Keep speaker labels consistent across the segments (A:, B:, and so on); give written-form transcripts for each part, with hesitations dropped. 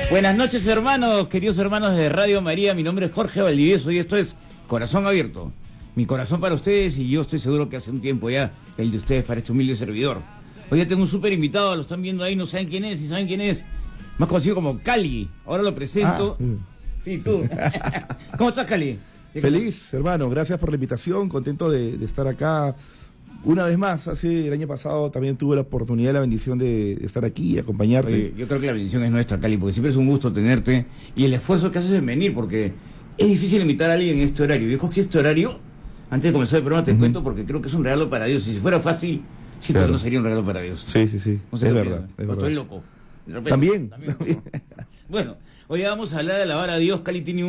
A: Buenas noches, hermanos, queridos hermanos de Radio María. Mi nombre es Jorge Valdivieso y esto es Corazón Abierto. Mi corazón para ustedes, y yo estoy seguro que hace un tiempo ya el de ustedes para este humilde servidor. Hoy ya tengo un súper invitado, lo están viendo ahí, no saben quién es, y saben quién es. Más conocido como Cali. Ahora lo presento. Sí, tú. ¿Cómo estás, Cali?
B: Feliz, hermano, gracias por la invitación, contento de estar acá. Una vez más, el año pasado también tuve la oportunidad y la bendición de estar aquí y acompañarte.
A: Oye, yo creo que la bendición es nuestra, Cali, porque siempre es un gusto tenerte y el esfuerzo que haces en venir, porque es difícil invitar a alguien en este horario. Yo escogí este horario, antes de comenzar el programa te cuento, porque creo que es un regalo para Dios. Y si fuera fácil, sí, claro, no sería un regalo para Dios.
B: Sí, no sé, es verdad.
A: Estoy loco.
B: También.
A: Bueno, hoy vamos a hablar de alabar a Dios. Cali tiene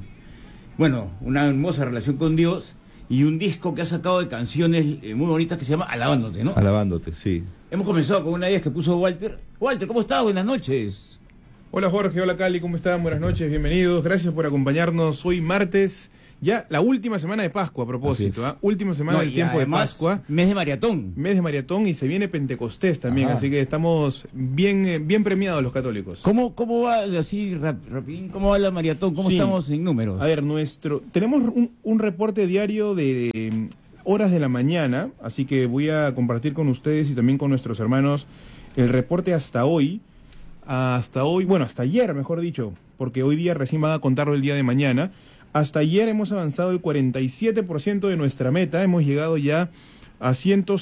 A: una hermosa relación con Dios y un disco que ha sacado de canciones muy bonitas que se llama Alabándote, ¿no?
B: Alabándote, sí.
A: Hemos comenzado con una de ellas que puso Walter. Walter, ¿cómo estás? Buenas noches.
C: Hola Jorge, hola Cali, ¿cómo están? Buenas noches, bienvenidos, gracias por acompañarnos. Hoy martes, ya la última semana de Pascua a propósito, última semana del tiempo de Pascua.
A: Mes de maratón.
C: Mes de maratón y se viene Pentecostés también, así que estamos bien premiados los católicos.
A: ¿Cómo va, así rapidín, cómo va la maratón? ¿Cómo estamos en números?
C: A ver, tenemos un reporte diario de horas de la mañana, así que voy a compartir con ustedes y también con nuestros hermanos el reporte hasta hoy, bueno, hasta ayer, mejor dicho, porque hoy día recién van a contarlo el día de mañana. Hasta ayer hemos avanzado el 47% de nuestra meta, hemos llegado ya a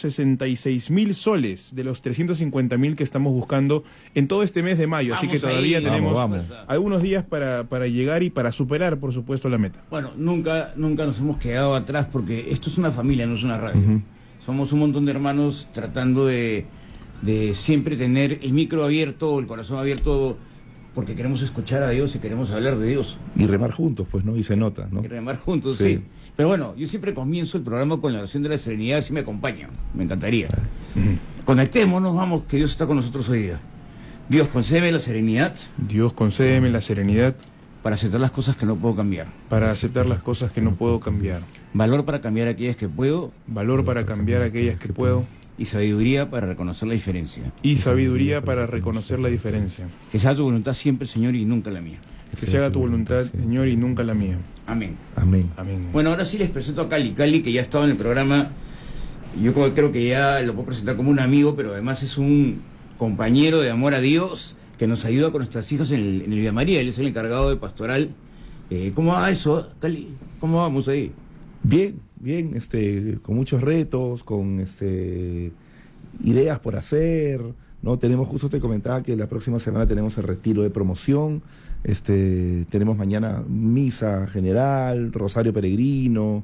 C: 166.000 soles de los 350.000 que estamos buscando en todo este mes de mayo, así que todavía tenemos algunos días para llegar y para superar, por supuesto, la meta.
A: Bueno, nunca nos hemos quedado atrás porque esto es una familia, no es una radio. Somos un montón de hermanos tratando de siempre tener el micro abierto, el corazón abierto, porque queremos escuchar a Dios y queremos hablar de Dios.
B: Y remar juntos, pues, ¿no? Y se nota, ¿no?
A: Y remar juntos, sí. Pero bueno, yo siempre comienzo el programa con la oración de la serenidad, si me acompañan, me encantaría. Conectémonos, vamos, que Dios está con nosotros hoy día. Dios, concédeme la serenidad.
C: Dios, concédeme la serenidad.
A: Para aceptar las cosas que no puedo cambiar.
C: Para aceptar las cosas que no puedo cambiar.
A: Valor para cambiar aquellas que puedo.
C: Valor para cambiar aquellas que puedo.
A: Y sabiduría para reconocer la diferencia.
C: Y sabiduría para reconocer la diferencia.
A: Que sea tu voluntad siempre, Señor, y nunca la mía.
C: Que se haga tu voluntad, Señor, y nunca la mía.
A: Amén.
B: Amén.
C: Amén.
A: Bueno, ahora sí les presento a Cali. Cali, que ya ha estado en el programa. Yo creo que ya lo puedo presentar como un amigo, pero además es un compañero de amor a Dios que nos ayuda con nuestras hijas en el Vía María. Él es el encargado de pastoral. ¿Cómo va eso, Cali? ¿Cómo vamos ahí?
B: Bien, con muchos retos, con ideas por hacer, ¿no? Justo te comentaba que la próxima semana tenemos el retiro de promoción, tenemos mañana misa general, rosario peregrino,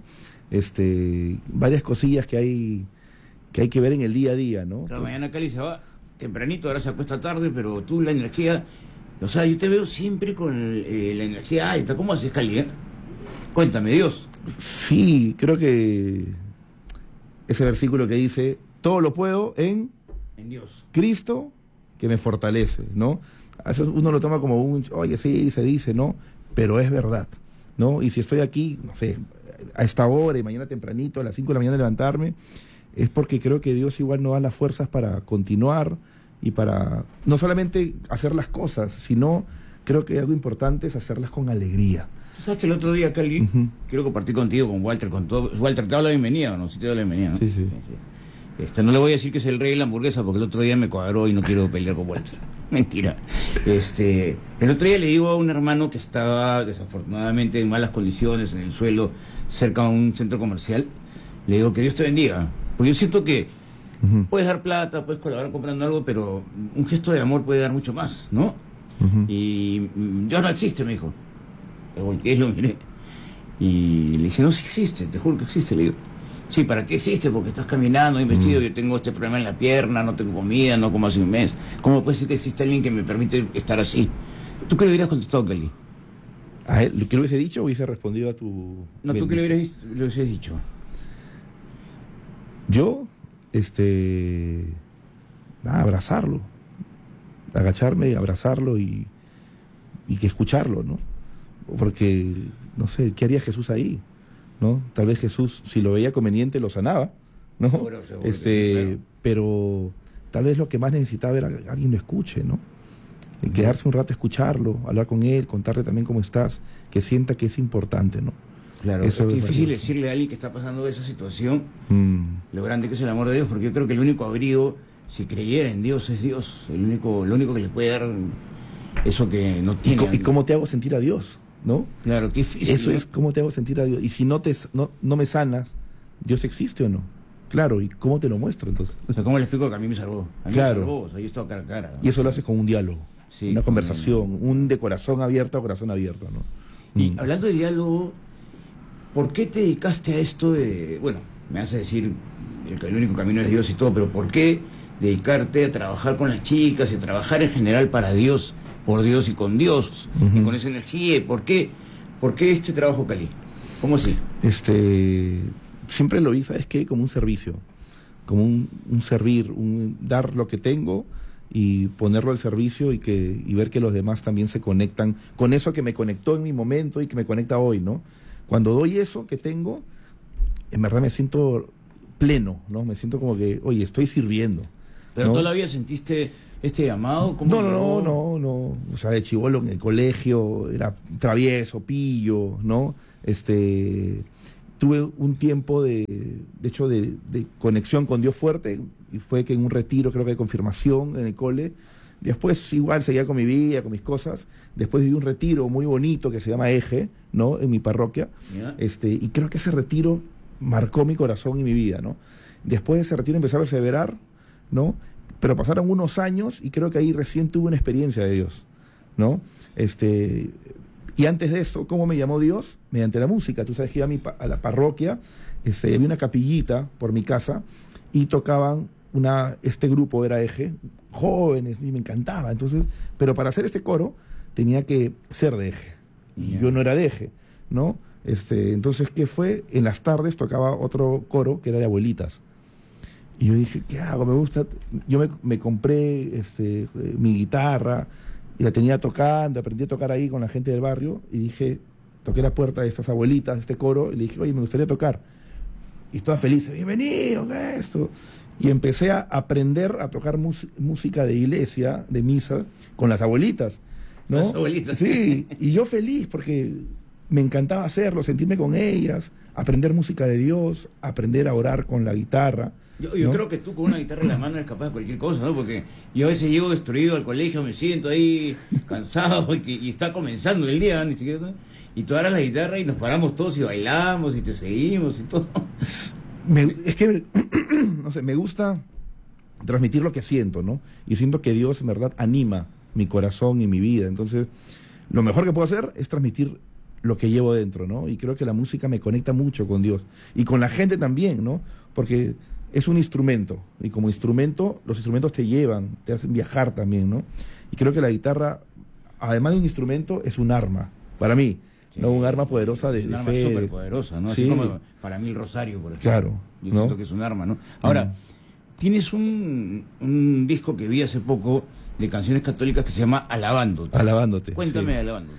B: varias cosillas que hay que ver en el día a día, ¿no?
A: Claro, mañana Cali se va tempranito, ahora se acuesta tarde, pero tú la energía, o sea, yo te veo siempre con la energía alta. ¿Cómo haces, Cali, Cuéntame, Dios.
B: Sí, creo que ese versículo que dice, todo lo puedo en
A: Dios.
B: Cristo que me fortalece, ¿no? A eso uno lo toma como oye, sí, se dice, ¿no? Pero es verdad, ¿no? Y si estoy aquí, no sé, a esta hora y mañana tempranito, a las 5 de la mañana levantarme, es porque creo que Dios igual nos da las fuerzas para continuar y para no solamente hacer las cosas, sino creo que algo importante es hacerlas con alegría.
A: ¿Sabes que el otro día, Cali, quiero compartir contigo, con Walter, con todo? Walter, ¿te da la bienvenida o no? Sí te da la bienvenida, ¿no?
B: Sí.
A: No le voy a decir que es el rey de la hamburguesa porque el otro día me cuadró y no quiero pelear con Walter. Mentira. El otro día le digo a un hermano que estaba desafortunadamente en malas condiciones en el suelo cerca de un centro comercial, le digo que Dios te bendiga. Porque yo siento que puedes dar plata, puedes colaborar comprando algo, pero un gesto de amor puede dar mucho más, ¿no? Y Dios no existe, me dijo. Le volteé, lo miré. Y le dije, no, sí existe, te juro que existe, le digo. Sí, para ti existe porque estás caminando, investido, yo tengo este problema en la pierna, no tengo comida, no como hace un mes. ¿Cómo puede ser que existe alguien que me permite estar así? ¿Tú qué le hubieras contestado, Cali?
B: ¿A él lo que le hubiese dicho o hubiese respondido a tu
A: No, ¿tú qué le hubieses dicho?
B: Yo, abrazarlo, agacharme, abrazarlo y que escucharlo, ¿no? Porque, no sé, ¿qué haría Jesús ahí? ¿No? Tal vez Jesús, si lo veía conveniente, lo sanaba, ¿no?
A: Seguro,
B: claro. Pero tal vez lo que más necesitaba era que alguien lo escuche, ¿no? Quedarse un rato, escucharlo, hablar con él, contarle también cómo estás, que sienta que es importante, ¿no?
A: Claro,
B: Eso
A: es
B: es
A: difícil
B: valioso.
A: decirle a alguien que está pasando esa situación
B: Mm.
A: lo grande que es el amor de Dios, porque yo creo que el único abrigo, si creyera en Dios, es Dios. Lo único que le puede dar eso que no
B: ¿Y,
A: tiene.
B: y cómo te hago sentir a Dios, ¿no?
A: Claro, qué difícil.
B: Eso
A: ¿no?
B: es cómo te hago sentir a Dios. Y si no me sanas, ¿Dios existe o no? Claro, ¿y cómo te lo muestro entonces?
A: O sea, ¿cómo le explico que a mí me salvó? A mí
B: Claro.
A: me salvó, o sea, yo he estado cara a cara. ¿no?
B: Y eso lo haces con un diálogo,
A: Sí,
B: una
A: con
B: conversación, un de corazón abierto a corazón abierto, ¿no?
A: Y
B: Mm.
A: hablando de diálogo, ¿por qué te dedicaste a esto de... Bueno, me hace decir que el único camino es Dios y todo, pero ¿por qué dedicarte a trabajar con las chicas y a trabajar en general para Dios, por Dios y con Dios, y
B: Ujú.
A: con esa energía? ¿Por qué este trabajo, Cali? ¿Cómo así?
B: Siempre lo vi, ¿sabes qué? Como un servicio, como un servir, un dar lo que tengo y ponerlo al servicio y ver que los demás también se conectan con eso que me conectó en mi momento y que me conecta hoy, ¿no? Cuando doy eso que tengo, en verdad me siento pleno, ¿no? Me siento como que, oye, estoy sirviendo.
A: ¿Pero
B: ¿no?
A: todavía sentiste este llamado? ¿Cómo
B: No,
A: llegó?
B: no. O sea, de chibolo en el colegio era travieso, pillo, ¿no? Tuve un tiempo de conexión con Dios fuerte, y fue que en un retiro, creo que de confirmación en el cole. Después igual seguía con mi vida, con mis cosas. Después viví un retiro muy bonito que se llama Eje, ¿no? En mi parroquia.
A: ¿Ya?
B: Y creo que ese retiro marcó mi corazón y mi vida, ¿no? Después de ese retiro empecé a perseverar, ¿no? Pero pasaron unos años y creo que ahí recién tuve una experiencia de Dios, ¿no? Y antes de eso, ¿cómo me llamó Dios? Mediante la música. Tú sabes que iba a la parroquia, había una capillita por mi casa y tocaban este grupo era Eje, jóvenes, y me encantaba. Entonces, pero para hacer este coro tenía que ser de Eje. Y
A: Ya.
B: yo no era de Eje, ¿no? Entonces, ¿qué fue? En las tardes tocaba otro coro que era de abuelitas. Y yo dije, ¿qué hago? Me gusta. Yo me compré mi guitarra y la tenía tocando, aprendí a tocar ahí con la gente del barrio y dije, toqué la puerta de estas abuelitas, de este coro, y le dije, oye, me gustaría tocar. Y todas felices, bienvenido, ¿qué es esto? Y empecé a aprender a tocar música de iglesia, de misa, con las abuelitas, ¿no?
A: Las abuelitas.
B: Sí, y yo feliz porque me encantaba hacerlo, sentirme con ellas, aprender música de Dios, aprender a orar con la guitarra.
A: Yo
B: ¿no?
A: creo que tú con una guitarra en la mano eres capaz de cualquier cosa, ¿no? Porque yo a veces llego destruido al colegio, me siento ahí cansado y está comenzando el día, ni siquiera, ¿sabes? Y tú agarras la guitarra y nos paramos todos y bailamos y te seguimos y todo.
B: Es que, no sé, me gusta transmitir lo que siento, ¿no? Y siento que Dios, en verdad, anima mi corazón y mi vida. Entonces, lo mejor que puedo hacer es transmitir lo que llevo dentro, ¿no? Y creo que la música me conecta mucho con Dios. Y con la gente también, ¿no? Porque es un instrumento. Y como instrumento, los instrumentos te llevan, te hacen viajar también, ¿no? Y creo que la guitarra, además de un instrumento, es un arma, para mí.
A: Sí,
B: ¿no? Un arma poderosa de
A: un arma
B: fe.
A: súper poderosa, ¿no? Así
B: Sí.
A: como para mí el rosario, por ejemplo.
B: Claro,
A: Yo
B: ¿no?
A: siento que es un arma, ¿no? Ahora, tienes un disco que vi hace poco de canciones católicas que se llama Alabándote.
B: Alabándote.
A: Cuéntame
B: sí.
A: Alabándote.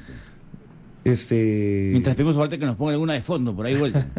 B: Mientras
A: Mientras tenemos falta que nos ponga alguna de fondo, por ahí vuelta.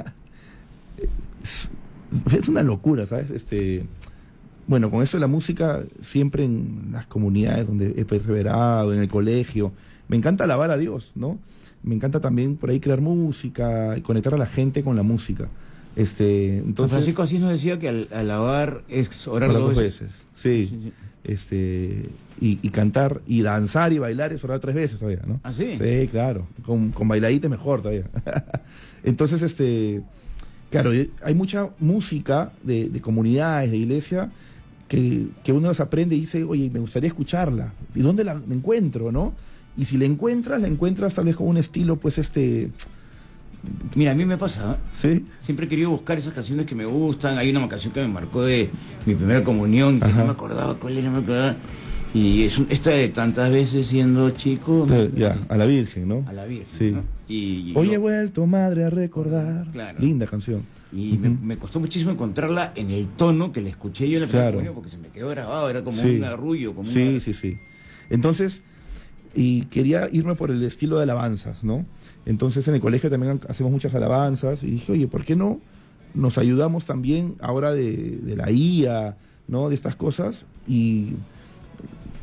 B: es una locura, ¿sabes? Bueno, con eso de la música, siempre en las comunidades donde he perseverado, en el colegio, me encanta alabar a Dios, ¿no? Me encanta también por ahí crear música y conectar a la gente con la música.
A: San
B: Entonces,
A: Francisco Asís nos decía que alabar es orar
B: orar
A: dos
B: dos
A: veces.
B: veces. Sí. Y cantar y danzar y bailar es orar 3 veces todavía, ¿no?
A: ¿Ah, sí?
B: Sí, claro. Con bailadita mejor todavía. Entonces, claro, hay mucha música de comunidades, de iglesia, que uno las aprende y dice, oye, me gustaría escucharla. ¿Y dónde la encuentro, no? Y si la encuentras tal vez con un estilo, pues,
A: Mira, a mí me pasa, ¿eh?
B: ¿sí?
A: Siempre he querido buscar esas canciones que me gustan. Hay una canción que me marcó de mi primera comunión, que
B: Ajá.
A: no me acordaba cuál era, no me acordaba. Y esta de tantas veces siendo chico, ¿no?
B: Ya, a la Virgen, ¿no?
A: A la Virgen,
B: Sí.
A: ¿no? Y
B: Hoy
A: yo-
B: he vuelto, madre, a recordar.
A: Claro.
B: Linda canción.
A: Y me costó muchísimo encontrarla en el tono que la escuché yo en la primera
B: Claro.
A: comunión, porque se me quedó grabado, era como
B: Sí.
A: un arrullo, como
B: Sí,
A: una...
B: sí. Entonces, y quería irme por el estilo de alabanzas, ¿no? Entonces en el colegio también hacemos muchas alabanzas y dije, oye, ¿por qué no nos ayudamos también ahora de la IA, ¿no? De estas cosas y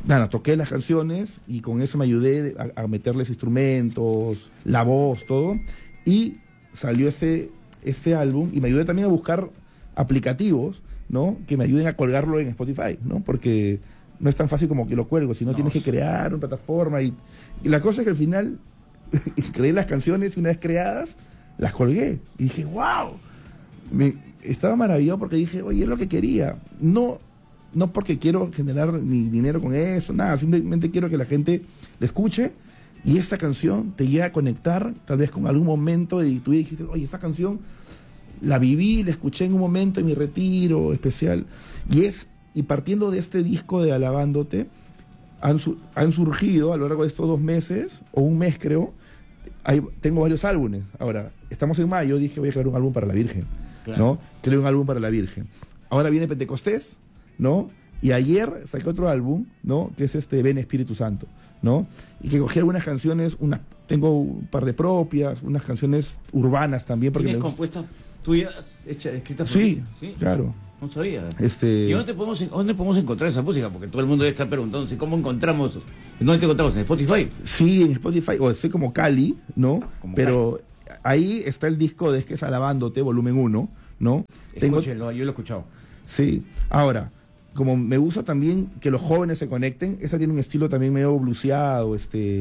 B: nada, toqué las canciones y con eso me ayudé a meterles instrumentos, la voz, todo. Y salió este álbum y me ayudé también a buscar aplicativos, ¿no? Que me ayuden a colgarlo en Spotify, ¿no? Porque no es tan fácil como que lo cuelgo, sino tienes que crear una plataforma. Y la cosa es que al final creé las canciones y una vez creadas, las colgué. Y dije, wow. Estaba maravillado porque dije, oye, es lo que quería. No porque quiero generar ni dinero con eso, nada, simplemente quiero que la gente la escuche y esta canción te llegue a conectar tal vez con algún momento y tú dijiste, oye, esta canción la viví, la escuché en un momento en mi retiro especial y partiendo de este disco de Alabándote han surgido a lo largo de estos 2 meses o un mes creo, tengo varios álbumes. Ahora, estamos en mayo, dije voy a crear un álbum para la Virgen, claro, ¿no? Creé un álbum para la Virgen. Ahora viene Pentecostés, ¿no? Y ayer saqué otro álbum, ¿no? Que es Ven Espíritu Santo, ¿no? Y que cogí algunas canciones, tengo un par de propias, unas canciones urbanas también.
A: ¿Tienes compuestas tuyas, escritas por
B: ti?
A: Sí,
B: claro.
A: No sabía. ¿Y dónde podemos encontrar esa música? Porque todo el mundo debe estar preguntándose cómo encontramos. ¿Dónde te encontramos? ¿En Spotify?
B: Sí, en Spotify, o soy como Cali, ¿no? Pero Cali. Ahí está el disco de Es que es Alabándote, volumen 1, ¿no?
A: Escúchelo, yo lo he escuchado.
B: Sí, ahora, como me gusta también que los jóvenes se conecten, esta tiene un estilo también medio bluseado,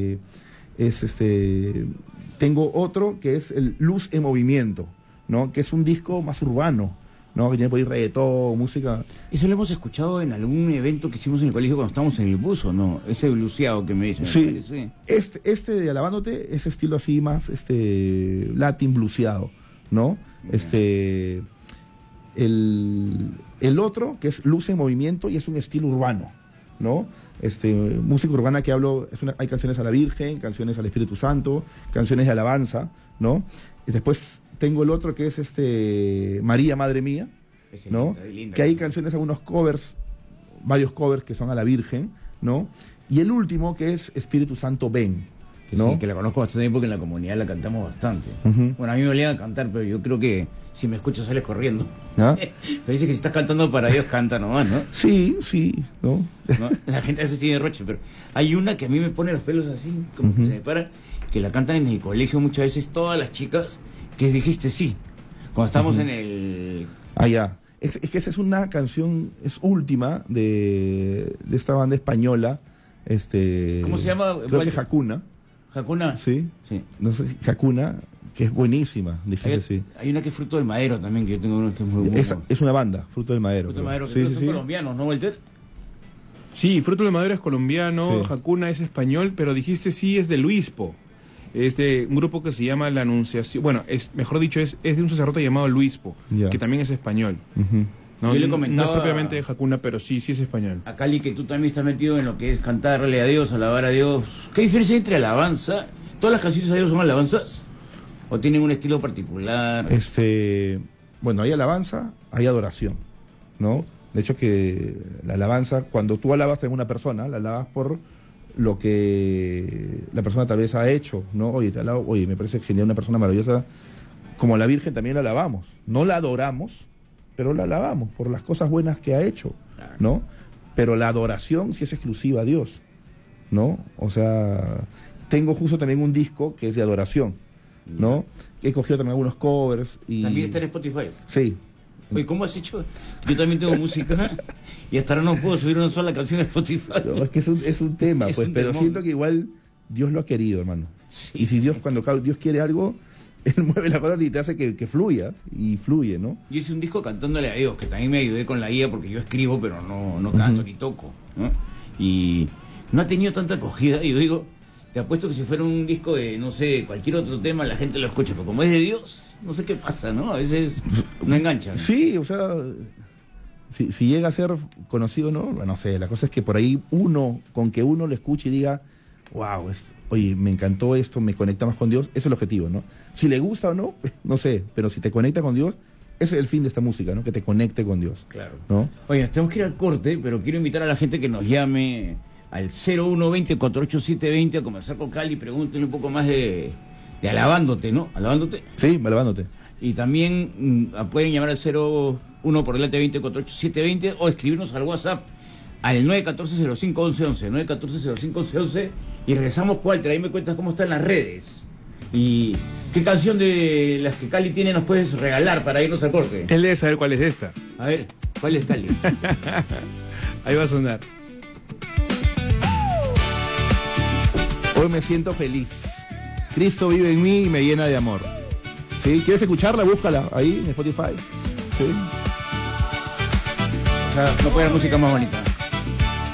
B: tengo otro que es el Luz en Movimiento, ¿no? Que es un disco más urbano, ¿no? Que tiene por ahí reggaetón, música.
A: Eso lo hemos escuchado en algún evento que hicimos en el colegio cuando estábamos en el bus, ¿o no? Ese bluseado que me dicen.
B: Sí, este de Alabándote es estilo así más, latin bluseado, ¿no? El otro, que es Luz en Movimiento, y es un estilo urbano, ¿no? Música urbana que hablo, hay canciones a la Virgen, canciones al Espíritu Santo, canciones de alabanza, ¿no? Y después tengo el otro que es María, Madre Mía, ¿no? Linda, que hay canciones, algunos covers, varios covers que son a la Virgen, ¿no? Y el último que es Espíritu Santo Ven, ¿no?
A: Sí, que la conozco bastante bien porque en la comunidad la cantamos bastante. Bueno, a mí me olía a cantar, pero yo creo que si me escuchas sales corriendo. ¿Ah? Me dice que si estás cantando para Dios, canta nomás, ¿no?
B: Sí, ¿no?
A: La gente a veces tiene roche, pero hay una que a mí me pone los pelos así, como que se me para, que la cantan en el colegio muchas veces todas las chicas, que dijiste sí, cuando estamos en el...
B: Ah, ya. Es que esa es una canción, es última de esta banda española,
A: ¿cómo se llama?
B: Creo que Hakuna.
A: ¿Hakuna?
B: Sí. No sé, Hakuna, que es buenísima, dijiste sí.
A: Hay una que es Fruto del Madero también, que yo tengo uno que es muy bueno.
B: Es una banda, Fruto del Madero.
A: Fruto del Madero, que son colombianos, ¿no, Walter?
C: Sí, Fruto del Madero es colombiano, sí. Hakuna es español, pero dijiste sí es de Luispo. Es de un grupo que se llama La Anunciación. Bueno, mejor dicho, es de un sacerdote llamado Luispo, que también es español. No,
A: yo le comentaba,
C: no es propiamente de Hakuna, pero sí es español.
A: A Cali, que tú también estás metido en lo que es cantarle a Dios, alabar a Dios. ¿Qué diferencia hay entre alabanza? ¿Todas las canciones a Dios son alabanzas? ¿O tienen un estilo particular?
B: Bueno, hay alabanza, hay adoración, ¿no? De hecho que la alabanza, cuando tú alabas a una persona, la alabas por lo que la persona tal vez ha hecho, ¿no? Oye, te alabo, oye, me parece genial, una persona maravillosa. Como la Virgen también la alabamos. No la adoramos, pero la alabamos por las cosas buenas que ha hecho, ¿no? Pero la adoración sí es exclusiva a Dios, ¿no? O sea, tengo justo también un disco que es de adoración, ¿no? He cogido también algunos covers y...
A: ¿También está en Spotify?
B: Sí.
A: Oye, ¿cómo has hecho? Yo también tengo música y hasta ahora no puedo subir una sola canción a Spotify.
B: No, es que es un tema, pues, pero siento que igual Dios lo ha querido, hermano. Sí. Y si cuando Dios quiere algo, Él mueve la cosa y te hace que fluya, y fluye, ¿no?
A: Yo hice un disco cantándole a Dios, que también me ayudé con la guía porque yo escribo, pero no canto ni toco, ¿no? Y no ha tenido tanta acogida, y yo digo, te apuesto que si fuera un disco de, no sé, cualquier otro tema, la gente lo escucha, pero como es de Dios, no sé qué pasa, ¿no? A veces no engancha, ¿no?
B: Sí, o sea, si llega a ser conocido, ¿no? Bueno, no sé, la cosa es que por ahí con que uno lo escuche y diga, wow, oye, me encantó esto, me conecta más con Dios, ese es el objetivo, ¿no? Si le gusta o no, no sé, pero si te conecta con Dios, ese es el fin de esta música, ¿no? Que te conecte con Dios.
A: Claro.
B: ¿No?
A: Oye, tenemos que ir al corte, pero quiero invitar a la gente que nos llame al 0120-48720 a conversar con Cali, pregúntenle un poco más de Alabándote, ¿no? ¿Alabándote?
B: Sí, Alabándote.
A: Y también pueden llamar al 01 por delante 20-48720 o escribirnos al WhatsApp al 914-05-1111, 914-05-1111, y regresamos, Walter, ahí me cuentas cómo están las redes. Y qué canción de las que Cali tiene nos puedes regalar para irnos al corte.
C: Él debe saber cuál es esta.
A: A ver, ¿cuál es Cali?
C: Ahí va a sonar.
B: Hoy me siento feliz. Cristo vive en mí y me llena de amor. ¿Sí? ¿Quieres escucharla? Búscala ahí en Spotify. ¿Sí?
A: O sea, no puede haber música más bonita.